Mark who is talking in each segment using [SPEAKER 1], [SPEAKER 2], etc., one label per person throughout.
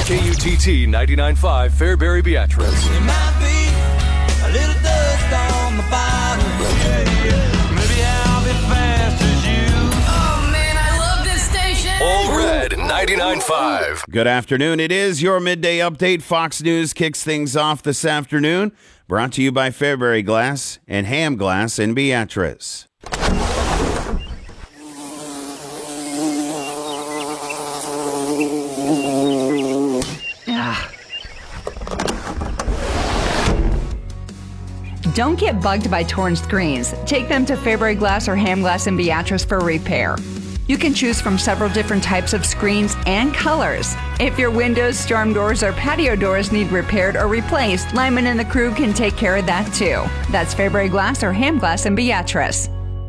[SPEAKER 1] KUTT 99.5 Fairbury Beatrice.
[SPEAKER 2] It might be a little dust on the bottom. Maybe I'll be fast as you.
[SPEAKER 3] Oh man, I love this station.
[SPEAKER 1] All Red 99.5.
[SPEAKER 4] Good afternoon. It is your midday update. Fox News kicks things off this afternoon. Brought to you by Fairbury Glass and Ham Glass in Beatrice.
[SPEAKER 5] Don't get bugged by torn screens. Take them to Fairbury Glass or Ham Glass in Beatrice for repair. You can choose from several different types of screens and colors. If your windows, storm doors, or patio doors need repaired or replaced, Lyman and the crew can take care of that too. That's Fairbury Glass or Ham Glass in Beatrice.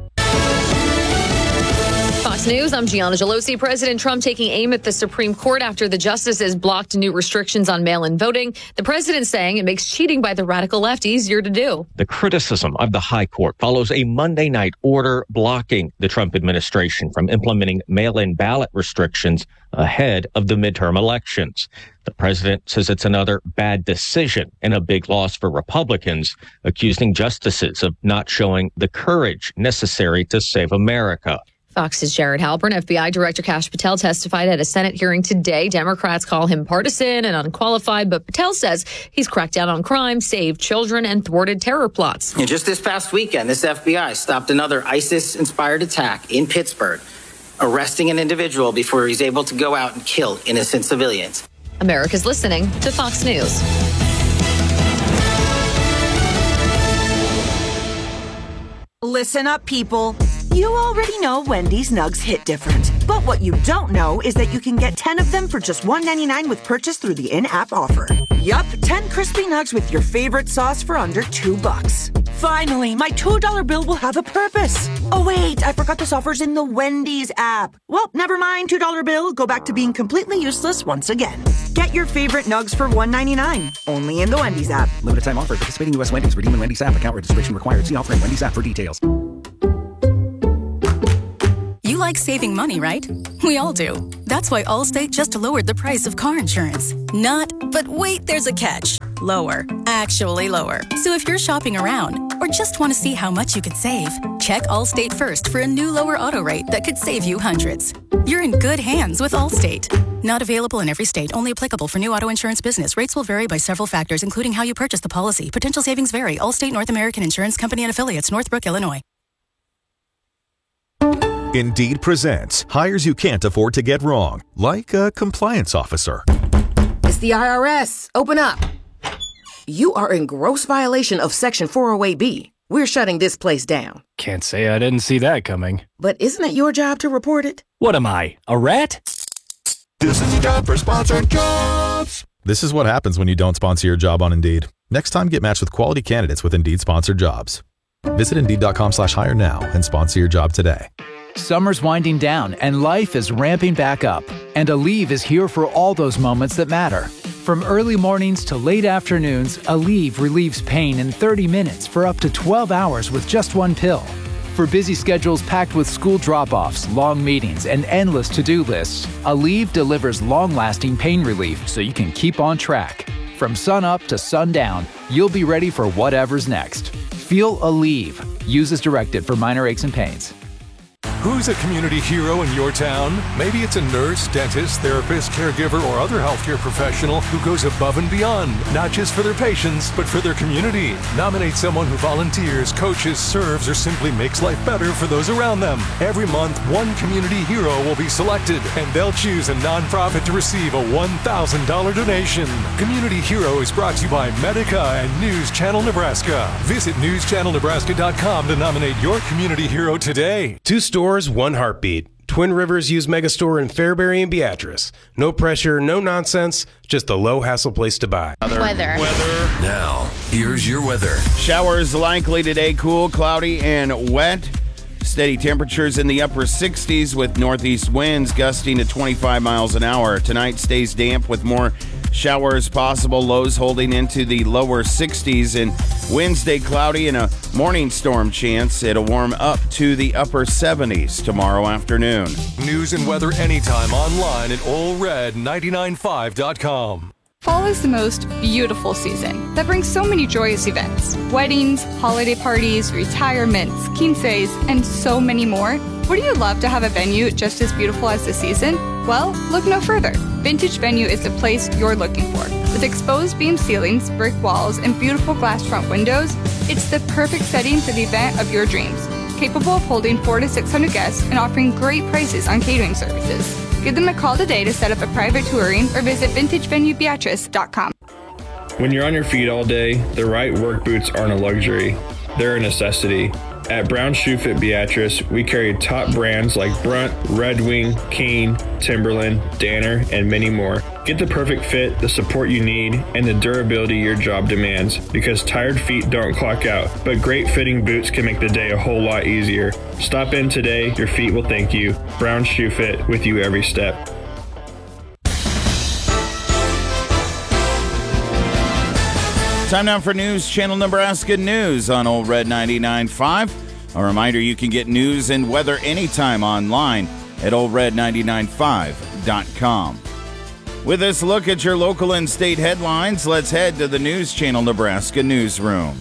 [SPEAKER 6] Fox News, I'm Gianna Gelosi. President Trump taking aim at the Supreme Court after the justices blocked new restrictions on mail-in voting. The president saying it makes cheating by the radical left easier to do.
[SPEAKER 7] The criticism of the high court follows a Monday night order blocking the Trump administration from implementing mail-in ballot restrictions ahead of the midterm elections. The president says it's another bad decision and a big loss for Republicans, accusing justices of not showing the courage necessary to save America.
[SPEAKER 6] Fox's Jared Halpern. FBI Director Kash Patel testified at a Senate hearing today. Democrats call him partisan and unqualified, but Patel says he's cracked down on crime, saved children, and thwarted terror plots.
[SPEAKER 8] And just this past weekend, this FBI stopped another ISIS-inspired attack in Pittsburgh, arresting an individual before he's able to go out and kill innocent civilians.
[SPEAKER 6] America's listening to Fox News.
[SPEAKER 9] Listen up, people. You already know Wendy's nugs hit different. But what you don't know is that you can get 10 of them for just $1.99 with purchase through the in-app offer. Yup, 10 crispy nugs with your favorite sauce for under $2. Finally, my $2 bill will have a purpose. Oh wait, I forgot this offer's in the Wendy's app. Well, never mind, $2 bill. Go back to being completely useless once again. Get your favorite nugs for $1.99. Only in the Wendy's app.
[SPEAKER 10] Limited time offer. Participating U.S. Wendy's. Redeem in Wendy's app. Account registration required. See offer in Wendy's app for details.
[SPEAKER 11] You like saving money, right? We all do. That's why Allstate just lowered the price of car insurance. But wait, there's a catch. Lower. Actually lower. So if you're shopping around or just want to see how much you could save, check Allstate first for a new lower auto rate that could save you hundreds. You're in good hands with Allstate. Not available in every state. Only applicable for new auto insurance business. Rates will vary by several factors, including how you purchase the policy. Potential savings vary. Allstate North American Insurance Company and Affiliates, Northbrook, Illinois.
[SPEAKER 12] Indeed presents hires you can't afford to get wrong, like a compliance officer.
[SPEAKER 13] It's the IRS. Open up. You are in gross violation of Section 408B. We're shutting this place down.
[SPEAKER 14] Can't say I didn't see that coming.
[SPEAKER 13] But isn't it your job to report it?
[SPEAKER 14] What am I, a rat?
[SPEAKER 12] This is a job for sponsored jobs. This is what happens when you don't sponsor your job on Indeed. Next time, get matched with quality candidates with Indeed sponsored jobs. Visit Indeed.com/hire now and sponsor your job today.
[SPEAKER 15] Summer's winding down and life is ramping back up. And Aleve is here for all those moments that matter. From early mornings to late afternoons, Aleve relieves pain in 30 minutes for up to 12 hours with just one pill. For busy schedules packed with school drop-offs, long meetings, and endless to-do lists, Aleve delivers long-lasting pain relief so you can keep on track. From sun up to sundown, you'll be ready for whatever's next. Feel Aleve. Use as directed for minor aches and pains.
[SPEAKER 1] Who's a community hero in your town? Maybe it's a nurse, dentist, therapist, caregiver, or other healthcare professional who goes above and beyond, not just for their patients, but for their community. Nominate someone who volunteers, coaches, serves, or simply makes life better for those around them. Every month, one community hero will be selected, and they'll choose a nonprofit to receive a $1,000 donation. Community Hero is brought to you by Medica and News Channel Nebraska. Visit newschannelnebraska.com to nominate your community hero today.
[SPEAKER 16] Two stores, one heartbeat. Twin Rivers Used Megastore in Fairbury and Beatrice. No pressure, no nonsense, just a low-hassle place to buy.
[SPEAKER 6] Weather.
[SPEAKER 1] Now, here's your weather.
[SPEAKER 4] Showers likely today, cool, cloudy, and wet. Steady temperatures in the upper 60s with northeast winds gusting to 25 miles an hour. Tonight stays damp with more Showers possible, lows holding into the lower 60s, and Wednesday cloudy and a morning storm chance. It'll warm up to the upper 70s tomorrow afternoon.
[SPEAKER 1] News and weather anytime online at allred995.com.
[SPEAKER 17] Fall is the most beautiful season that brings so many joyous events. Weddings, holiday parties, retirements, quinceañeras, and so many more. Wouldn't you love to have a venue just as beautiful as the season? Well, look no further. Vintage Venue is the place you're looking for. With exposed beam ceilings, brick walls, and beautiful glass front windows, it's the perfect setting for the event of your dreams. Capable of holding 400 to 600 guests and offering great prices on catering services. Give them a call today to set up a private touring or visit vintagevenuebeatrice.com.
[SPEAKER 18] When you're on your feet all day, the right work boots aren't a luxury. They're a necessity. At Brown Shoe Fit Beatrice, we carry top brands like Brunt, Red Wing, Keen, Timberland, Danner, and many more. Get the perfect fit, the support you need, and the durability your job demands, because tired feet don't clock out, but great fitting boots can make the day a whole lot easier. Stop in today, your feet will thank you. Brown Shoe Fit, with you every step.
[SPEAKER 4] Time now for News Channel Nebraska News on Old Red 99.5. A reminder, you can get news and weather anytime online at oldred995.com. With this look at your local and state headlines, let's head to the News Channel Nebraska newsroom.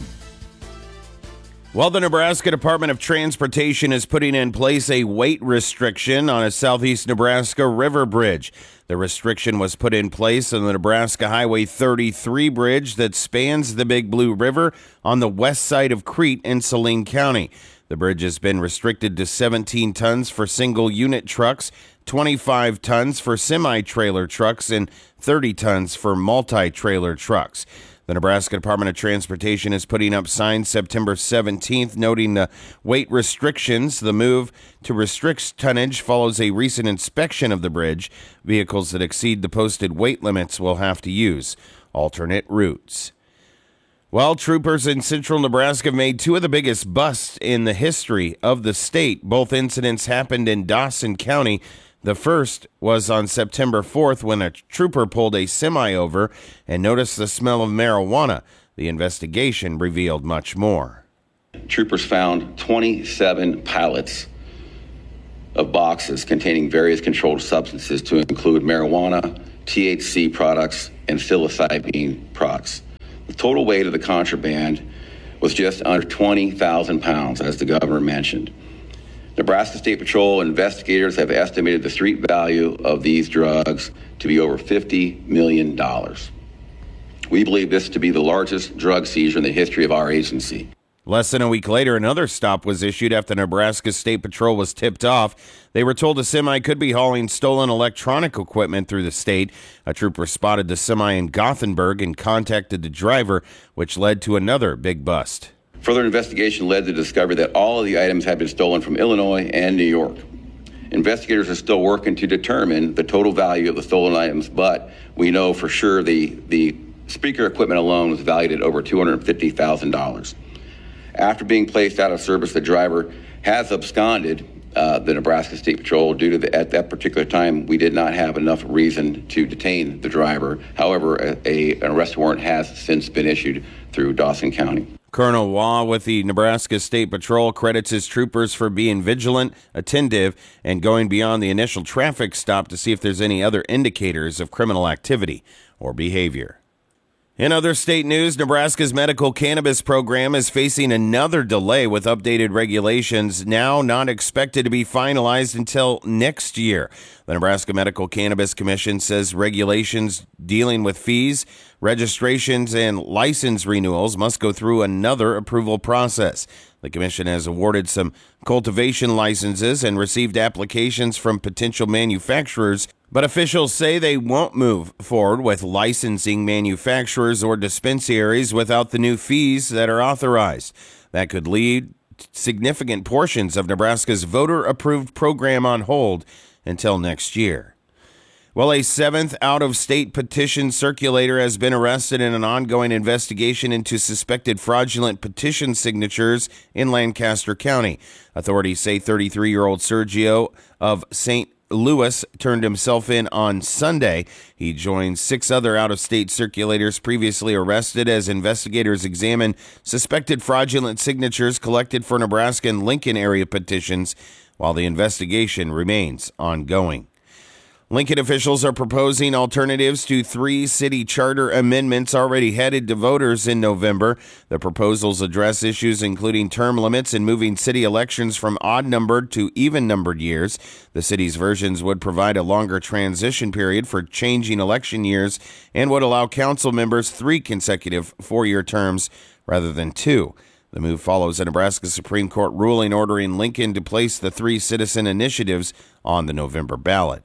[SPEAKER 4] Well, the Nebraska Department of Transportation is putting in place a weight restriction on a southeast Nebraska river bridge. The restriction was put in place on the Nebraska Highway 33 bridge that spans the Big Blue River on the west side of Crete in Saline County. The bridge has been restricted to 17 tons for single-unit trucks, 25 tons for semi-trailer trucks, and 30 tons for multi-trailer trucks. The Nebraska Department of Transportation is putting up signs September 17th noting the weight restrictions. The move to restrict tonnage follows a recent inspection of the bridge. Vehicles that exceed the posted weight limits will have to use alternate routes. Well, troopers in central Nebraska made two of the biggest busts in the history of the state. Both incidents happened in Dawson County. The first was on September 4th when a trooper pulled a semi over and noticed the smell of marijuana. The investigation revealed much more.
[SPEAKER 19] Troopers found 27 pallets of boxes containing various controlled substances to include marijuana, THC products, and psilocybin products. The total weight of the contraband was just under 20,000 pounds, as the governor mentioned. Nebraska State Patrol investigators have estimated the street value of these drugs to be over $50 million. We believe this to be the largest drug seizure in the history of our agency.
[SPEAKER 4] Less than a week later, another stop was issued after Nebraska State Patrol was tipped off. They were told a semi could be hauling stolen electronic equipment through the state. A trooper spotted the semi in Gothenburg and contacted the driver, which led to another big bust.
[SPEAKER 19] Further investigation led to the discovery that all of the items had been stolen from Illinois and New York. Investigators are still working to determine the total value of the stolen items, but we know for sure the speaker equipment alone was valued at over $250,000. After being placed out of service, the driver has absconded the Nebraska State Patrol due to at that particular time we did not have enough reason to detain the driver. However, an arrest warrant has since been issued through Dawson County.
[SPEAKER 4] Colonel Waugh with the Nebraska State Patrol credits his troopers for being vigilant, attentive, and going beyond the initial traffic stop to see if there's any other indicators of criminal activity or behavior. In other state news, Nebraska's medical cannabis program is facing another delay with updated regulations now not expected to be finalized until next year. The Nebraska Medical Cannabis Commission says regulations dealing with fees, registrations, and license renewals must go through another approval process. The commission has awarded some cultivation licenses and received applications from potential manufacturers, but officials say they won't move forward with licensing manufacturers or dispensaries without the new fees that are authorized. That could leave significant portions of Nebraska's voter-approved program on hold until next year. Well, a seventh out-of-state petition circulator has been arrested in an ongoing investigation into suspected fraudulent petition signatures in Lancaster County. Authorities say 33-year-old Sergio of St. Lewis turned himself in on Sunday. He joined 6 other out-of-state circulators previously arrested as investigators examine suspected fraudulent signatures collected for Nebraska and Lincoln area petitions while the investigation remains ongoing. Lincoln officials are proposing alternatives to 3 city charter amendments already headed to voters in November. The proposals address issues including term limits and moving city elections from odd-numbered to even-numbered years. The city's versions would provide a longer transition period for changing election years and would allow council members 3 consecutive 4-year terms rather than 2. The move follows a Nebraska Supreme Court ruling ordering Lincoln to place the 3 citizen initiatives on the November ballot.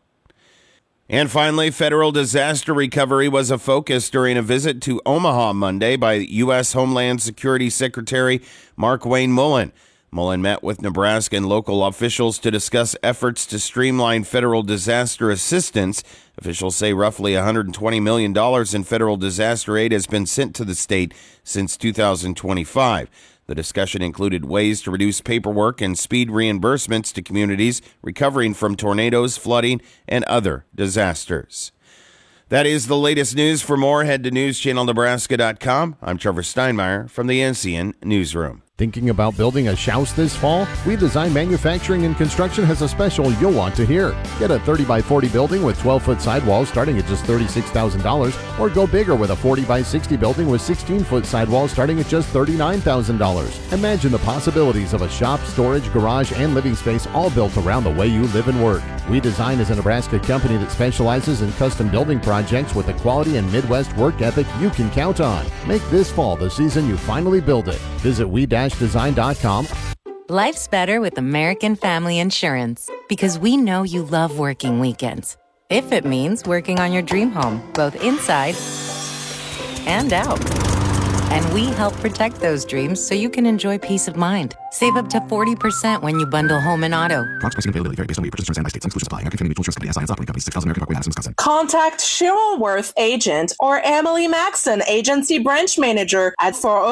[SPEAKER 4] And finally, federal disaster recovery was a focus during a visit to Omaha Monday by U.S. Homeland Security Secretary Markwayne Mullin. Mullin met with Nebraska and local officials to discuss efforts to streamline federal disaster assistance. Officials say roughly $120 million in federal disaster aid has been sent to the state since 2025. The discussion included ways to reduce paperwork and speed reimbursements to communities recovering from tornadoes, flooding, and other disasters. That is the latest news. For more, head to newschannelnebraska.com. I'm Trevor Steinmeier from the NCN Newsroom.
[SPEAKER 20] Thinking about building a house this fall? We Design Manufacturing and Construction has a special you'll want to hear. Get a 30 by 40 building with 12-foot sidewalls starting at just $36,000, or go bigger with a 40 by 60 building with 16-foot sidewalls starting at just $39,000. Imagine the possibilities of a shop, storage, garage, and living space all built around the way you live and work. We Design is a Nebraska company that specializes in custom building projects with a quality and Midwest work ethic you can count on. Make this fall the season you finally build it. Visit we-design.com.
[SPEAKER 21] Life's better with American Family Insurance because we know you love working weekends. If it means working on your dream home, both inside and out. And we help protect those dreams so you can enjoy peace of mind. Save up to 40% when you bundle home and auto.
[SPEAKER 10] Products pricing availability vary based on where you purchase terms and by state. Some exclusions apply. American Family Mutual Insurance Company SI and Operating Company 6000 American Parkway, Madison, Wisconsin.
[SPEAKER 22] Contact Cheryl Worth Agent or Emily Maxon, Agency Branch Manager at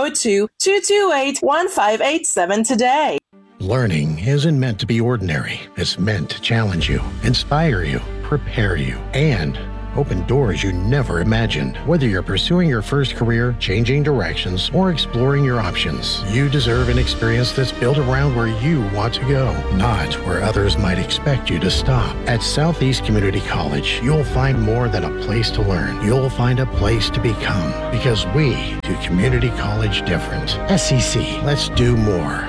[SPEAKER 22] 402-228-1587 today.
[SPEAKER 23] Learning isn't meant to be ordinary. It's meant to challenge you, inspire you, prepare you, and open doors you never imagined. Whether you're pursuing your first career, changing directions, or exploring your options, you deserve an experience that's built around where you want to go, not where others might expect you to stop. At Southeast Community College, you'll find more than a place to learn. You'll find a place to become, because we do community college different. SEC, let's do more.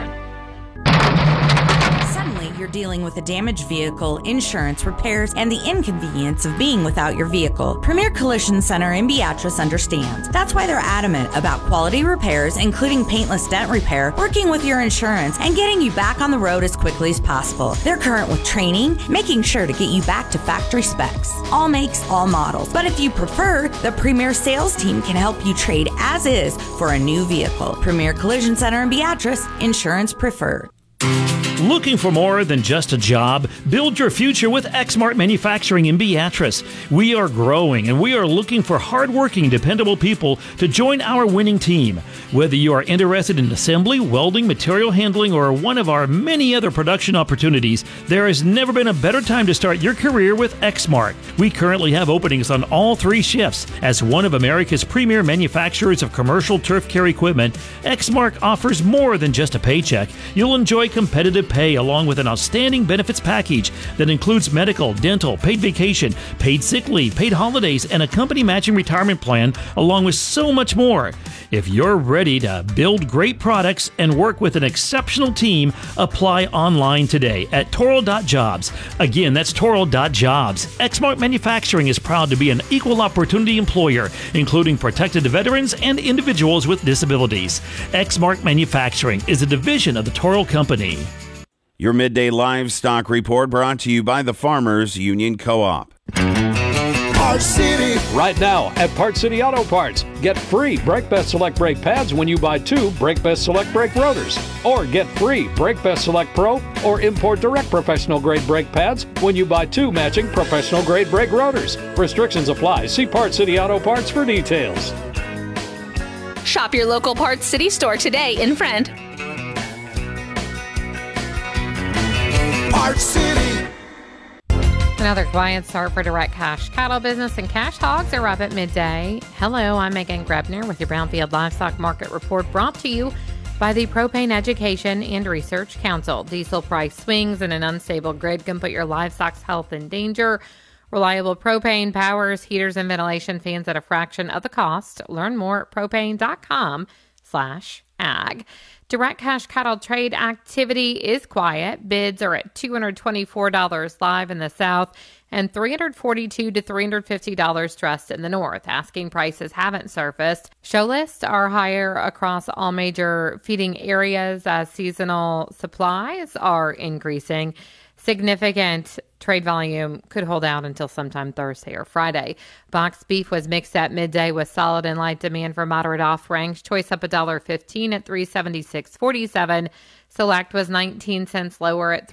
[SPEAKER 24] You're dealing with a damaged vehicle, insurance, repairs, and the inconvenience of being without your vehicle. Premier Collision Center in Beatrice understands. That's why they're adamant about quality repairs, including paintless dent repair, working with your insurance, and getting you back on the road as quickly as possible. They're current with training, making sure to get you back to factory specs. All makes, all models. But if you prefer, the Premier sales team can help you trade as is for a new vehicle. Premier Collision Center in Beatrice, insurance preferred.
[SPEAKER 25] Looking for more than just a job? Build your future with Exmart Manufacturing in Beatrice. We are growing and we are looking for hardworking, dependable people to join our winning team. Whether you are interested in assembly, welding, material handling, or one of our many other production opportunities, there has never been a better time to start your career with Exmart. We currently have openings on all 3 shifts. As one of America's premier manufacturers of commercial turf care equipment, Exmart offers more than just a paycheck. You'll enjoy competitive pay along with an outstanding benefits package that includes medical, dental, paid vacation, paid sick leave, paid holidays, and a company matching retirement plan, along with so much more. If you're ready to build great products and work with an exceptional team, apply online today at Toro.jobs. Again, that's Toro.jobs. Exmart Manufacturing is proud to be an equal opportunity employer, including protected veterans and individuals with disabilities. Exmart Manufacturing is a division of the Toro Company.
[SPEAKER 4] Your midday livestock report brought to you by the Farmers Union Co-op.
[SPEAKER 26] Parts City. Right now at Parts City Auto Parts, get free Brake Best Select brake pads when you buy 2 Brake Best Select brake rotors. Or get free Brake Best Select Pro or Import Direct professional grade brake pads when you buy 2 matching professional grade brake rotors. Restrictions apply. See Parts City Auto Parts for details.
[SPEAKER 27] Shop your local Parts City store today in Friend.
[SPEAKER 26] Parts City.
[SPEAKER 2] Another quiet start for direct cash cattle business, and cash hogs are up at midday. Hello, I'm Megan Grebner with your Brownfield Livestock Market Report, brought to you by the Propane Education and Research Council. Diesel price swings and an unstable grid can put your livestock's health in danger. Reliable propane powers heaters and ventilation fans at a fraction of the cost. Learn more at propane.com/ag. Direct cash cattle trade activity is quiet. Bids are at $224 live in the South and $342 to $350 dressed in the North. Asking prices haven't surfaced. Show lists are higher across all major feeding areas as seasonal supplies are increasing. Significant trade volume could hold out until sometime Thursday or Friday. Boxed beef was mixed at midday with solid and light demand for moderate offerings. Choice up $1.15 at $376.47. Select was 19 cents lower at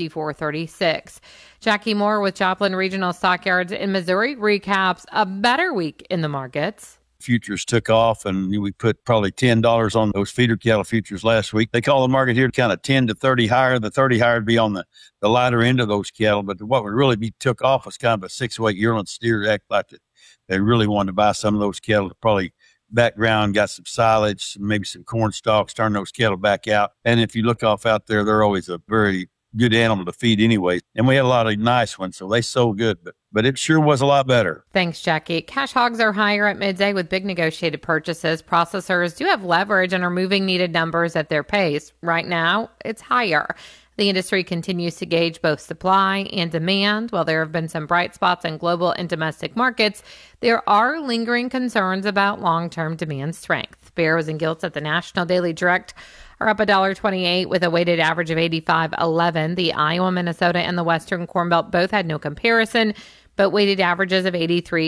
[SPEAKER 2] $354.36. Jackie Moore with Joplin Regional Stockyards in Missouri recaps a better week in the markets.
[SPEAKER 3] Futures took off, and we put probably $10 on those feeder cattle futures last week. They call the market here kind of 10 to 30 higher. The 30 higher would be on the lighter end of those cattle, but what would really be took off was kind of a 6-weight yearling steer. Act like that they really wanted to buy some of those cattle to probably background, got some silage, maybe some corn stalks, turn those cattle back out. And if you look off out there, they're always a very good animal to feed anyway. And we had a lot of nice ones, so they sold good, but it sure was a lot better.
[SPEAKER 2] Thanks, Jackie. Cash hogs are higher at midday with big negotiated purchases. Processors do have leverage and are moving needed numbers at their pace. Right now, it's higher. The industry continues to gauge both supply and demand. While there have been some bright spots in global and domestic markets, there are lingering concerns about long-term demand strength. Barrows and gilts at the National Daily Direct are up $1.28 with a weighted average of 85.11. The Iowa, Minnesota, and the Western Corn Belt both had no comparison, but weighted averages of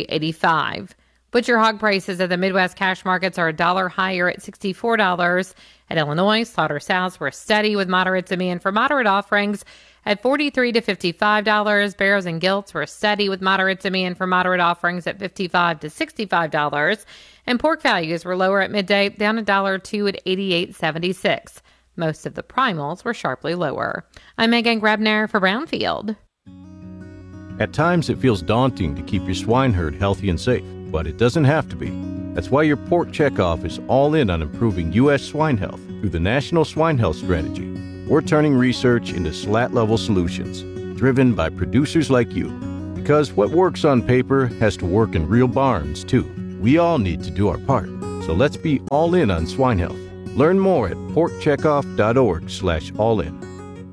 [SPEAKER 2] 83.85. Butcher hog prices at the Midwest cash markets are $1 higher at $64. At Illinois, slaughter sows were steady with moderate demand for moderate offerings at $43 to $55. Barrows and gilts were steady with moderate demand for moderate offerings at $55 to $65. And pork values were lower at midday, down $1.02 at $88.76. Most of the primals were sharply lower. I'm Megan Grebner for Brownfield.
[SPEAKER 5] At times, it feels daunting to keep your swine herd healthy and safe, but it doesn't have to be. That's why your Pork Checkoff is all in on improving U.S. swine health through the National Swine Health Strategy. We're turning research into slat-level solutions, driven by producers like you. Because what works on paper has to work in real barns, too. We all need to do our part. So let's be all in on swine health. Learn more at porkcheckoff.org/all-in.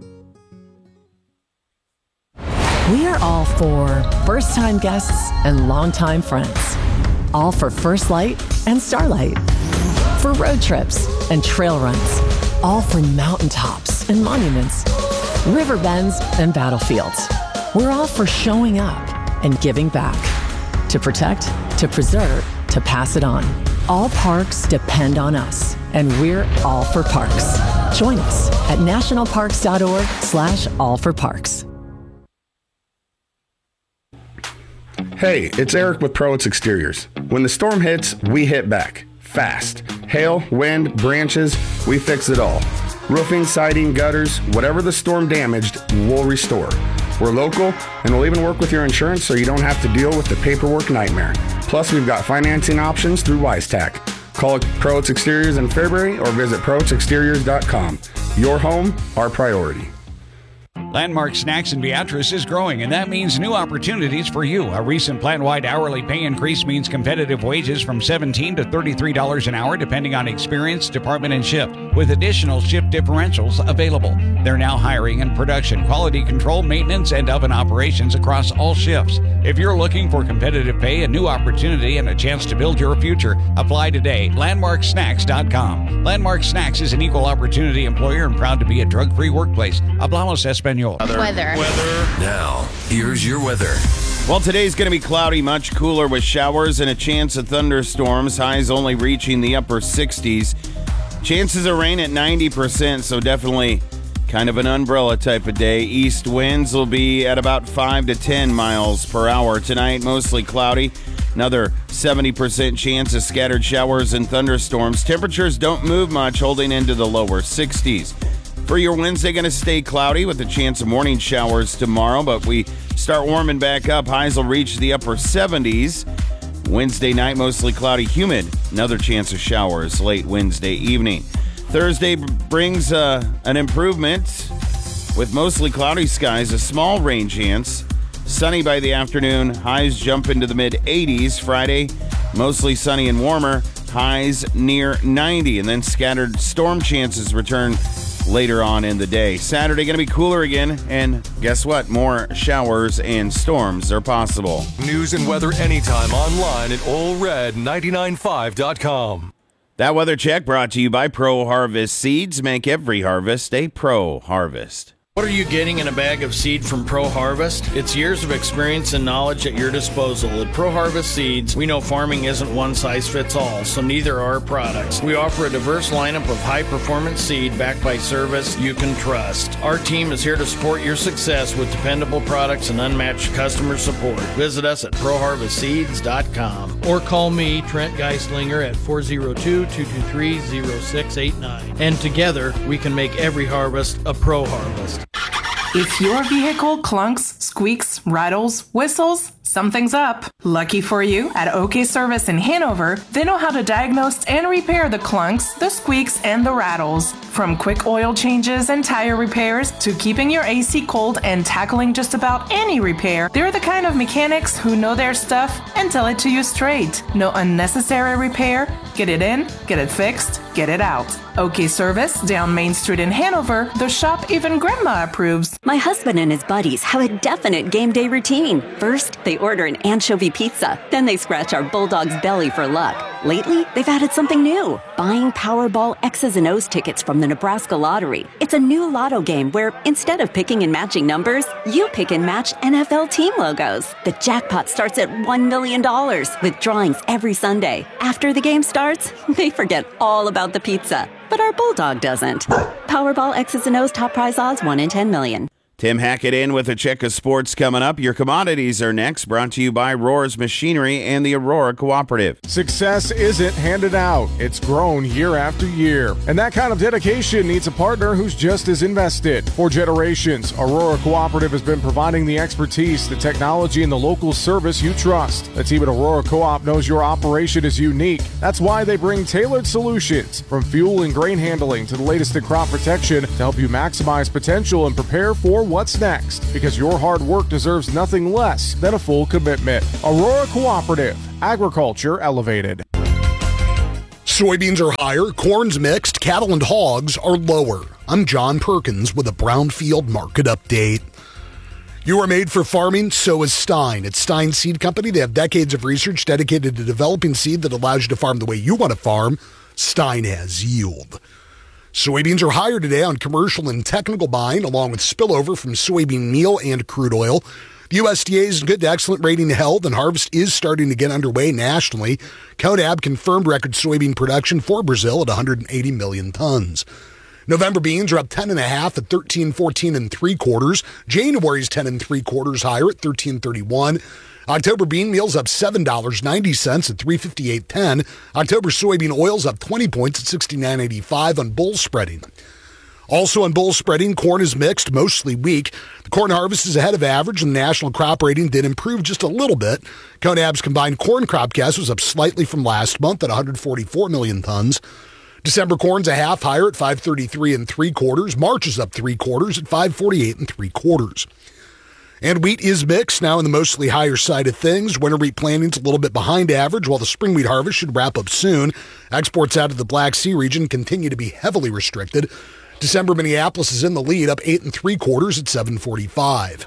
[SPEAKER 7] We are all for first-time guests and longtime friends. All for First Light and Starlight. For road trips and trail runs. All for mountaintops and monuments. River bends and battlefields. We're all for showing up and giving back. To protect, to preserve, to pass it on. All parks depend on us, and we're all for parks. Join us at nationalparks.org/allforparks.
[SPEAKER 8] Hey, it's Eric with Proates Exteriors. When the storm hits, we hit back. Fast. Hail, wind, branches, we fix it all. Roofing, siding, gutters, whatever the storm damaged, we'll restore. We're local, and we'll even work with your insurance so you don't have to deal with the paperwork nightmare. Plus, we've got financing options through WiseTac. Call Proates Exteriors in Fairbury or visit ProatesExteriors.com. Your home, our priority.
[SPEAKER 9] Landmark Snacks in Beatrice is growing, and that means new opportunities for you. A recent plant-wide hourly pay increase means competitive wages from $17 to $33 an hour, depending on experience, department, and shift, with additional shift differentials available. They're now hiring in production, quality control, maintenance, and oven operations across all shifts. If you're looking for competitive pay, a new opportunity, and a chance to build your future, apply today. LandmarkSnacks.com. Landmark Snacks is an equal opportunity employer and proud to be a drug-free workplace. Hablamos Español.
[SPEAKER 4] Weather. Now, here's your weather. Well, today's going to be cloudy, much cooler with showers and a chance of thunderstorms. Highs only reaching the upper 60s. Chances of rain at 90%, so definitely kind of an umbrella type of day. East winds will be at about 5 to 10 miles per hour. Tonight, mostly cloudy. Another 70% chance of scattered showers and thunderstorms. Temperatures don't move much, holding into the lower 60s. For your Wednesday, going to stay cloudy with a chance of morning showers tomorrow, but we start warming back up. Highs will reach the upper 70s. Wednesday night, mostly cloudy, humid. Another chance of showers late Wednesday evening. Thursday brings an improvement with mostly cloudy skies, a small rain chance. Sunny by the afternoon, highs jump into the mid-80s. Friday, mostly sunny and warmer, highs near 90. And then scattered storm chances return later on in the day. Saturday going to be cooler again, and guess what? More showers and storms are possible.
[SPEAKER 1] News and weather anytime online at allred995.com.
[SPEAKER 4] That weather check brought to you by Pro Harvest Seeds. Make every harvest a Pro Harvest.
[SPEAKER 6] What are you getting in a bag of seed from Pro Harvest? It's years of experience and knowledge at your disposal. At Pro Harvest Seeds, we know farming isn't one size fits all, so neither are our products. We offer a diverse lineup of high-performance seed backed by service you can trust. Our team is here to support your success with dependable products and unmatched customer support. Visit us at ProHarvestSeeds.com or call me, Trent Geislinger, at 402-223-0689. And together, we can make every harvest a Pro Harvest.
[SPEAKER 11] If your vehicle clunks, squeaks, rattles, whistles, something's up. Lucky for you, at OK Service in Hanover, they know how to diagnose and repair the clunks, the squeaks, and the rattles. From quick oil changes and tire repairs to keeping your AC cold and tackling just about any repair, they're the kind of mechanics who know their stuff and tell it to you straight. No unnecessary repair. Get it in, get it fixed, get it out. OK Service, down Main Street in Hanover, the shop even Grandma approves.
[SPEAKER 12] My husband and his buddies have a definite game day routine. First, they order an anchovy pizza. Then they scratch our bulldog's belly for luck. Lately, they've added something new, buying Powerball X's and O's tickets from the Nebraska Lottery. It's a new lotto game where instead of picking and matching numbers, you pick and match NFL team logos. The jackpot starts at $1 million with drawings every Sunday. After the game starts, they forget all about the pizza. But our bulldog doesn't. Powerball X's and O's top prize odds 1 in 10 million.
[SPEAKER 4] Tim Hackett in with a check of sports coming up. Your commodities are next, brought to you by Rohr's Machinery and the Aurora Cooperative.
[SPEAKER 13] Success isn't handed out. It's grown year after year. And that kind of dedication needs a partner who's just as invested. For generations, Aurora Cooperative has been providing the expertise, the technology, and the local service you trust. The team at Aurora Co-op knows your operation is unique. That's why they bring tailored solutions, from fuel and grain handling to the latest in crop protection, to help you maximize potential and prepare for what's next, because your hard work deserves nothing less than a full commitment. Aurora Cooperative, agriculture elevated.
[SPEAKER 14] Soybeans are higher, corn's mixed, cattle and hogs are lower. I'm John Perkins with a Brownfield market update. You are made for farming, so is Stein. At Stein Seed Company, they have decades of research dedicated to developing seed that allows you to farm the way you want to farm. Stein has yield. Soybeans are higher today on commercial and technical buying, along with spillover from soybean meal and crude oil. The USDA's good to excellent rating held, and harvest is starting to get underway nationally. CONAB confirmed record soybean production for Brazil at 180 million tons. November beans are up 10.5 at 13.14 3/4. January's 10 3/4 higher at 13.31. October bean meal's up $7.90 at 358.10. October soybean oil's up 20 points at 69.85 on bull spreading. Also on bull spreading, corn is mixed, mostly weak. The corn harvest is ahead of average, and the national crop rating did improve just a little bit. CONAB's combined corn crop guess was up slightly from last month at 144 million tons. December corn's a half higher at 533 3/4. March is up 3/4 at 548 3/4. And wheat is mixed, now in the mostly higher side of things. Winter wheat planting's a little bit behind average, while the spring wheat harvest should wrap up soon. Exports out of the Black Sea region continue to be heavily restricted. December Minneapolis is in the lead, up 8 3/4 at 745.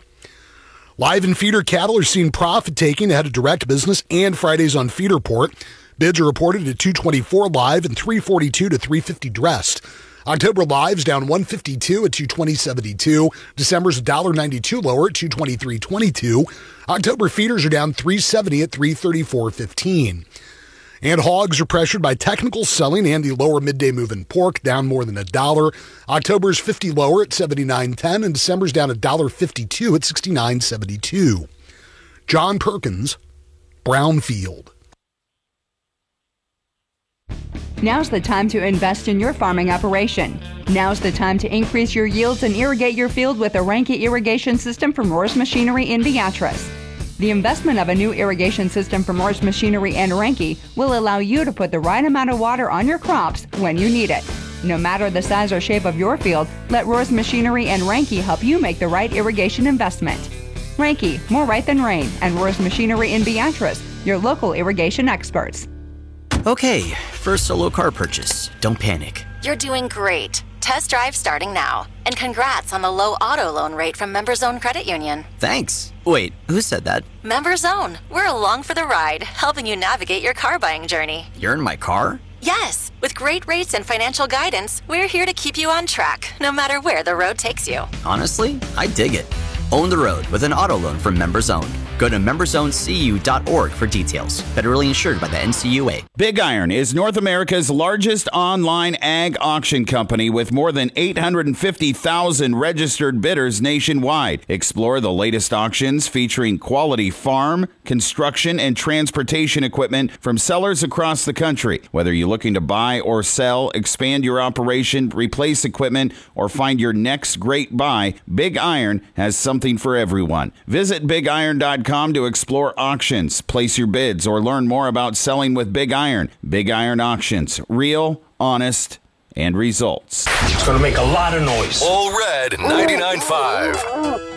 [SPEAKER 14] Live and feeder cattle are seeing profit taking ahead of direct business and Fridays on feed report. Bids are reported at 224 live and 342 to 350 dressed. October lives down 152 at 220.72. December's $1.92 lower at 223.22. October feeders are down 370 at 334.15. And hogs are pressured by technical selling and the lower midday move in pork, down more than $1. October's 50 lower at 79.10, and December's down $1.52 at 69.72. John Perkins, Brownfield.
[SPEAKER 15] Now's the time to invest in your farming operation. Now's the time to increase your yields and irrigate your field with a Reinke irrigation system from Roars Machinery in Beatrice. The investment of a new irrigation system from Roars Machinery and Reinke will allow you to put the right amount of water on your crops when you need it. No matter the size or shape of your field, let Roars Machinery and Reinke help you make the right irrigation investment. Reinke, more right than rain, and Roars Machinery in Beatrice, your local irrigation experts.
[SPEAKER 16] Okay, first solo car purchase. Don't panic.
[SPEAKER 17] You're doing great. Test drive starting now. And congrats on the low auto loan rate from MemberZone Credit Union.
[SPEAKER 16] Thanks. Wait, who said that?
[SPEAKER 17] MemberZone. We're along for the ride, helping you navigate your car buying journey.
[SPEAKER 16] You're in my car?
[SPEAKER 17] Yes. With great rates and financial guidance, we're here to keep you on track, no matter where the road takes you.
[SPEAKER 16] Honestly, I dig it. Own the road with an auto loan from MemberZone. Go to memberzonecu.org for details. Federally insured by the NCUA.
[SPEAKER 4] Big Iron is North America's largest online ag auction company with more than 850,000 registered bidders nationwide. Explore the latest auctions featuring quality farm, construction, and transportation equipment from sellers across the country. Whether you're looking to buy or sell, expand your operation, replace equipment, or find your next great buy, Big Iron has something for everyone. Visit BigIron.com to explore auctions, place your bids, or learn more about selling with Big Iron. Big Iron Auctions. Real, honest, and results.
[SPEAKER 18] It's going to make a lot of noise.
[SPEAKER 1] All Red 99.5.